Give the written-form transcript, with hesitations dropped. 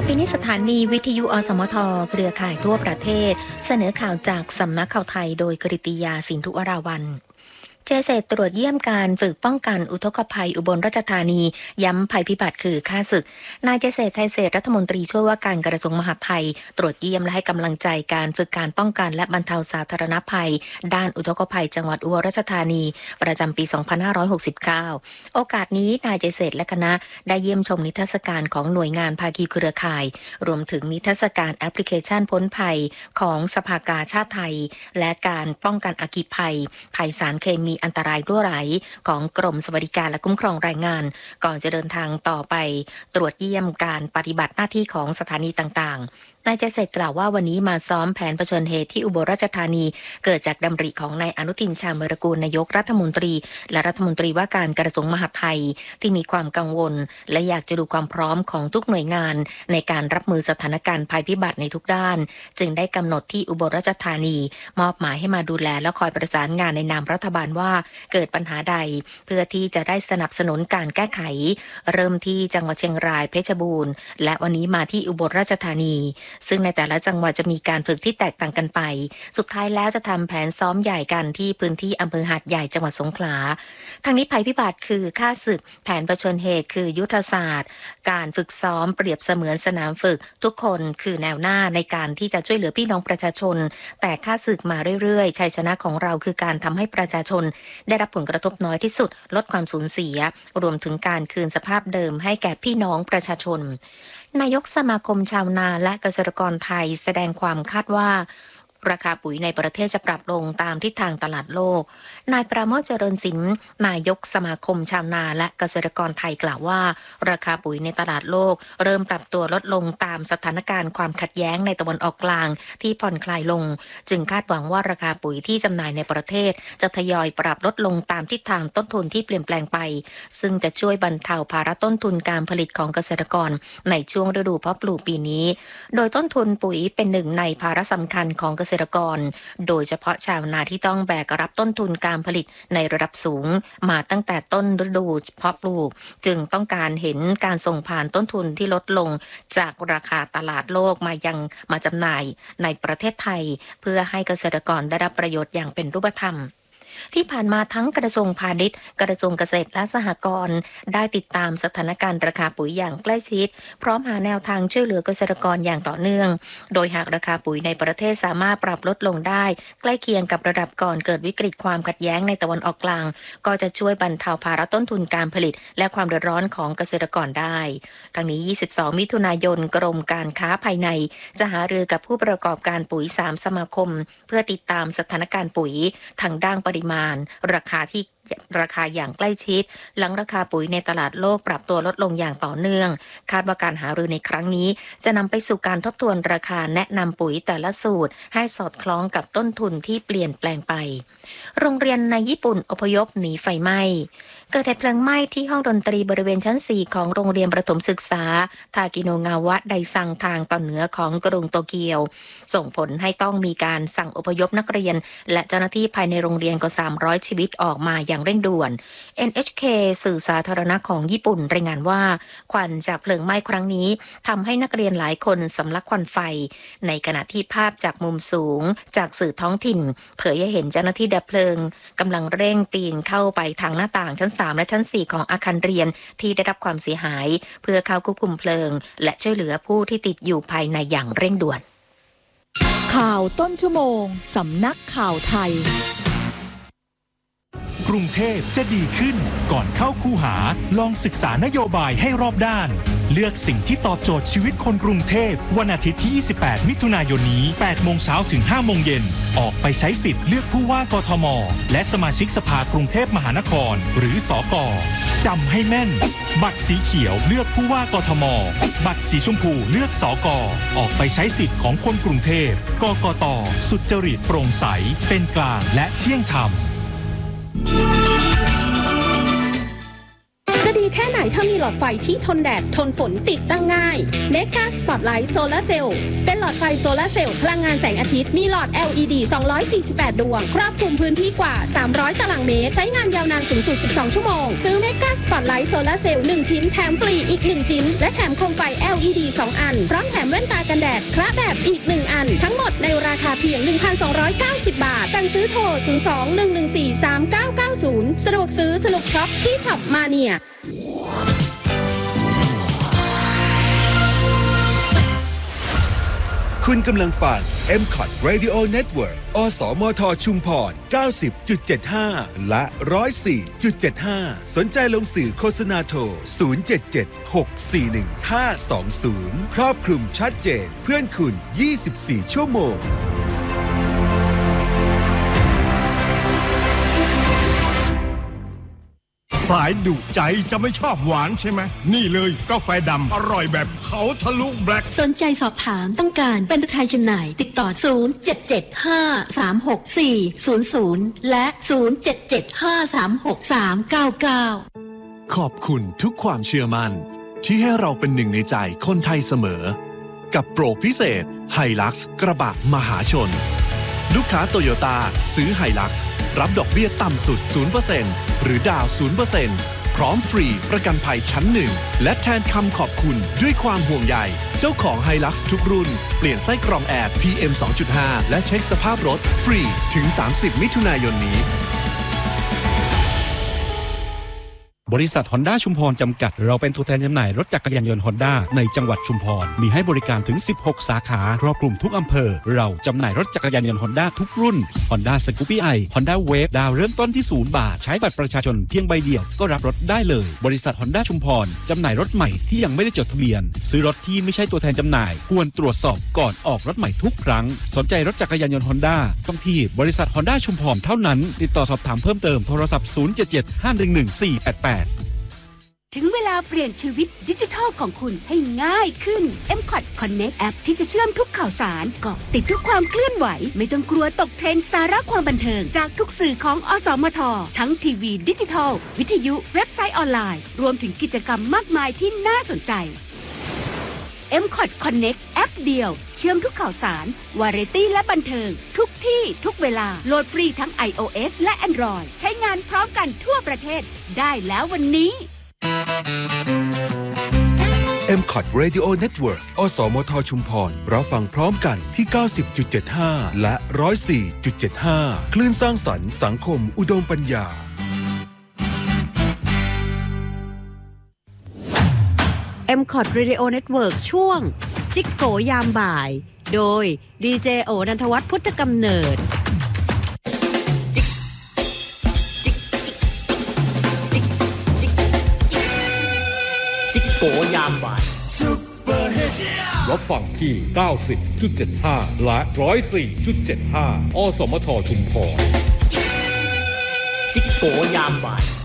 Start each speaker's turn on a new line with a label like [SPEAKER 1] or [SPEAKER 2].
[SPEAKER 1] ปีนี้สถานีวิทยุอสมทเครือข่ายทั่วประเทศเสนอข่าวจากสำนักข่าวไทยโดยกฤติยาสินธุวราวัลย์เจเซตรวจเยี่ยมการฝึกป้องกันอุทกภัยอุบลราชธานีย้ำภัยพิบัติคือฆ่าศึกนายเจเซไทยเศรษฐ์รัฐมนตรีช่วยว่าการกระทรวงมหาดไทยตรวจเยี่ยมและให้กำลังใจการฝึกการป้องกันและบรรเทาสาธารณภัยด้านอุทกภัยจังหวัดอุบลราชธานีประจำปี 2569 โอกาสนี้นายเจเซและคณะได้เยี่ยมชมนิทรรศการของหน่วยงานภาคีเครือข่ายรวมถึงนิทรรศการแอปพลิเคชันพ้นภัยของสภากาชาติไทยและการป้องกันอัคคีภัยสารเคมีอันตรายรั่วไหลของกรมสวัสดิการและคุ้มครองแรงงานก่อนจะเดินทางต่อไปตรวจเยี่ยมการปฏิบัติหน้าที่ของสถานีต่างๆนายเจเซตกล่าวว่าวันนี้มาซ้อมแผนเผชิญเหตุที่อุบลราชธานีเกิดจากดำริของนายอนุทินชาญวิรากูลนายกรัฐมนตรีและรัฐมนตรีว่าการกระทรวงมหาดไทยที่มีความกังวลและอยากจะดูความพร้อมของทุกหน่วยงานในการรับมือสถานการณ์ภัยพิบัติในทุกด้านจึงได้กำหนดที่อุบลราชธานีมอบหมายให้มาดูแลและคอยประสานงานในนามรัฐบาลว่าเกิดปัญหาใดเพื่อที่จะได้สนับสนุนการแก้ไขเริ่มที่จังหวัดเชียงรายเพชรบูรณ์และวันนี้มาที่อุบลราชธานีซึ่งในแต่ละจังหวัดจะมีการฝึกที่แตกต่างกันไปสุดท้ายแล้วจะทำแผนซ้อมใหญ่กันที่พื้นที่อำเภอหาดใหญ่จังหวัดสงขลาทางนี้ภัยพิบัติคือฆ่าศึกแผนเผชิญเหตุคือยุทธศาสตร์การฝึกซ้อมเปรียบเสมือนสนามฝึกทุกคนคือแนวหน้าในการที่จะช่วยเหลือพี่น้องประชาชนแต่ฆ่าศึกมาเรื่อยๆชัยชนะของเราคือการทำให้ประชาชนได้รับผลกระทบน้อยที่สุดลดความสูญเสียรวมถึงการคืนสภาพเดิมให้แก่พี่น้องประชาชนนายกสมาคมชาวนาและเกษตรกรไทยแสดงความคาดว่าราคาปุ๋ยในประเทศจะปรับลงตามทิศทางตลาดโลกนายปราโมช เจริญศิลป์นายกสมาคมชาวนาและเกษตรกรไทยกล่าวว่าราคาปุ๋ยในตลาดโลกเริ่มปรับตัวลดลงตามสถานการณ์ความขัดแย้งในตะวันออกกลางที่ผ่อนคลายลงจึงคาดหวังว่าราคาปุ๋ยที่จำหน่ายในประเทศจะทยอยปรับลดลงตามทิศทางต้นทุนที่เปลี่ยนแปลงไปซึ่งจะช่วยบรรเทาภาระต้นทุนการผลิตของเกษตรกรในช่วงฤดูเพาะปลูกปีนี้โดยต้นทุนปุ๋ยเป็นหนึ่งในภาระสำคัญของเกษตรกรโดยเฉพาะชาวนาที่ต้องแบกรับต้นทุนการผลิตในระดับสูงมาตั้งแต่ต้นฤดูเพาะปลูกจึงต้องการเห็นการส่งผ่านต้นทุนที่ลดลงจากราคาตลาดโลกมาจำหน่ายในประเทศไทยเพื่อให้เกษตรกรได้รับประโยชน์อย่างเป็นรูปธรรมที่ผ่านมาทั้งกระทรวงพาณิชย์กระทรวงเกษตรและสหกรณ์ได้ติดตามสถานการณ์ราคาปุ๋ยอย่างใกล้ชิดพร้อมหาแนวทางช่วยเหลือเกษตรกรอย่างต่อเนื่องโดยหากราคาปุ๋ยในประเทศสามารถปรับลดลงได้ใกล้เคียงกับระดับก่อนเกิดวิกฤตความขัดแย้งในตะวันออกกลางก็จะช่วยบรรเทาภาระต้นทุนการผลิตและความเดือดร้อนของเกษตรกรได้ทั้งนี้22มิถุนายนกรมการค้าภายในจะหารือกับผู้ประกอบการปุ๋ย3สมาคมเพื่อติดตามสถานการณ์ปุ๋ยทางด้านปริมาณราคาอย่างใกล้ชิดหลังราคาปุ๋ยในตลาดโลกปรับตัวลดลงอย่างต่อเนื่องคาดว่าการหารือในครั้งนี้จะนำไปสู่การทบทวนราคาแนะนำปุ๋ยแต่ละสูตรให้สอดคล้องกับต้นทุนที่เปลี่ยนแปลงไปโรงเรียนในญี่ปุ่นอพยพหนีไฟไหม้เกิดเหตุเพลิงไหม้ที่ห้องดนตรีบริเวณชั้น4ของโรงเรียนประถมศึกษาทากิโนงาวะไดซังทางตอนเหนือของกรุงโตเกียวส่งผลให้ต้องมีการสั่งอพยพนักเรียนและเจ้าหน้าที่ภายในโรงเรียนกว่า300ชีวิตออกมาอย่างเร่งด่วน NHK สื่อสาธารณะของญี่ปุ่นรายงานว่าควันจากเพลิงไหม้ครั้งนี้ทำให้นักเรียนหลายคนสำลักควันไฟในขณะที่ภาพจากมุมสูงจากสื่อท้องถิ่นเผยให้เห็นเจ้าหน้าที่ดับเพลิงกำลังเร่งปีนเข้าไปทางหน้าต่างชั้น3และชั้น4ของอาคารเรียนที่ได้รับความเสียหายเพื่อเข้าควบคุมเพลิงและช่วยเหลือผู้ที่ติดอยู่ภายในอย่างเร่งด่วน
[SPEAKER 2] ข่าวต้นชั่วโมงสำนักข่าวไทย
[SPEAKER 3] กรุงเทพจะดีขึ้นก่อนเข้าคูหาลองศึกษานโยบายให้รอบด้านเลือกสิ่งที่ตอบโจทย์ชีวิตคนกรุงเทพวันอาทิตย์ที่28มิถุนายนนี้8โมงเช้าถึง5โมงเย็นออกไปใช้สิทธิ์เลือกผู้ว่ากทมและสมาชิกสภากรุงเทพมหานครหรือสก.จำให้แม่นบัตรสีเขียวเลือกผู้ว่ากทมบัตรสีชมพูเลือกสก.ออกไปใช้สิทธิ์ของคนกรุงเทพกกต.สุจริตโปร่งใสเป็นกลางและเที่ยงธรรม
[SPEAKER 4] จะดีแค่ไหนถ้ามีหลอดไฟที่ทนแดดทนฝนติดตั้งง่าย Mega Spotlight Solar Cell เป็นหลอดไฟโซลาร์เซลล์พลังงานแสงอาทิตย์มีหลอด LED 248 ดวงครอบคลุมพื้นที่กว่า300 ตารางเมตรใช้งานยาวนานสูงสุด12 ชั่วโมงซื้อ Mega Spotlight Solar Cell 1 ชิ้นแถมฟรีอีก1ชิ้นและแถมโคมไฟ LED 2 อันพร้อมแถมแว่นตากันแดดคละแบบอีก1อันทั้งหมดในราคาเพียง 1,290 บาทสั่งซื้อโทร 02-114-3990 สะดวกซื้อสนุกช็อปที่ช็อปมาเนีย
[SPEAKER 5] คุณกำลังฟัง MCOT Radio Network อสมทชุมพร 90.75 และ 104.75 สนใจลงสื่อโฆษณาโทร 077-641-520 ครอบคลุมชัดเจนเพื่อนคุณ 24 ชั่วโมง
[SPEAKER 6] สายดุใจจะไม่ชอบหวานใช่ไหมนี่เลยกาแฟดำอร่อยแบบเขาทะลุแบล็ค
[SPEAKER 7] สนใจสอบถามต้องการเป็นตัวแทนจำหน่ายติดต่อ0775364000และ0775363399
[SPEAKER 8] ขอบคุณทุกความเชื่อมั่นที่ให้เราเป็นหนึ่งในใจคนไทยเสมอกับโปรพิเศษไฮลักซ์กระบะมหาชนลูกค้าโตโยต้าซื้อไฮลักซ์รับดอกเบี้ยต่ำสุด 0% หรือดาว 0% พร้อมฟรีประกันภัยชั้นหนึ่งและแทนคำขอบคุณด้วยความห่วงใยเจ้าของไฮลักซ์ทุกรุ่นเปลี่ยนไส้กรองแอร์ PM 2.5 และเช็คสภาพรถฟรีถึง 30 มิถุนายนนี้
[SPEAKER 3] บริษัท Honda ชุมพรจำกัดเราเป็นตัวแทนจำหน่ายรถจักรยานยนต์ Honda ในจังหวัดชุมพรมีให้บริการถึง16สาขาครอบคลุมทุกอำเภอเราจำหน่ายรถจักรยานยนต์ Honda ทุกรุ่น Honda Scoopy i Honda Wave ดาวเริ่มต้นที่0 บาทใช้บัตรประชาชนเพียงใบเดียวก็รับรถได้เลยบริษัท Honda ชุมพรจำหน่ายรถใหม่ที่ยังไม่ได้จดทะเบียนซื้อรถที่ไม่ใช่ตัวแทนจำหน่ายควรตรวจสอบก่อนออกรถใหม่ทุกครั้งสนใจรถจักรยานยนต์ Honda ต้องที่บริษัท Honda ชุมพรเท่านั้นติดต่อสอบถามเพิ่มเติมโทรศัพท์077-511-488
[SPEAKER 9] ถึงเวลาเปลี่ยนชีวิตดิจิทัลของคุณให้ง่ายขึ้น MCOT Connect แอปที่จะเชื่อมทุกข่าวสารเกาะติดทุกความเคลื่อนไหวไม่ต้องกลัวตกเทรนด์สาระความบันเทิงจากทุกสื่อของอสมททั้งทีวีดิจิทัลวิทยุเว็บไซต์ออนไลน์รวมถึงกิจกรรมมากมายที่น่าสนใจ MCOT Connect แอปเดียวเชื่อมทุกข่าวสารวาไรตี้และบันเทิงทุกที่ทุกเวลาโหลดฟรีทั้ง iOS และ Android ใช้งานพร้อมกันทั่วประเทศได้แล้ววันนี้
[SPEAKER 5] MCOT Radio Network อสมทชุมพรรับฟังพร้อมกันที่ 90.75 และ 104.75 คลื่นสร้างสรรค์สังคมอุดมปัญญา
[SPEAKER 10] MCOT Radio Network ช่วงจิกโกยามบ่ายโดยดีเจโอนันทวัฒน์พุทธกำเนิด
[SPEAKER 11] โกยามบ่ายรับฟังที่ 90.75 และ 104.75 อสมทชุมพรจิกโกยามบ่าย